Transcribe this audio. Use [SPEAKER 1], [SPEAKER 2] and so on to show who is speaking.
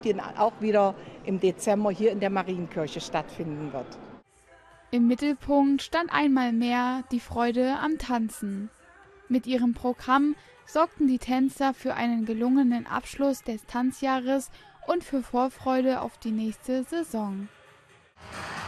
[SPEAKER 1] die auch wieder im Dezember hier in der Marienkirche stattfinden wird.
[SPEAKER 2] Im Mittelpunkt stand einmal mehr die Freude am Tanzen. Mit ihrem Programm sorgten die Tänzer für einen gelungenen Abschluss des Tanzjahres und für Vorfreude auf die nächste Saison.